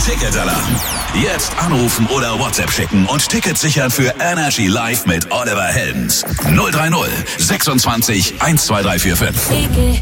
Ticketalarm. Jetzt anrufen oder WhatsApp schicken und Tickets sichern für Energy Live mit Oliver Heldens. 030 26 12345.